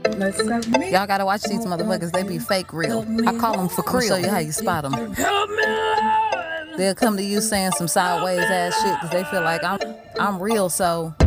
Y'all gotta watch these motherfuckers. They be fake real. I call them for real. Show you how you spot them. Help me, Lord. They'll come to you saying some sideways ass shit because they feel like I'm real, so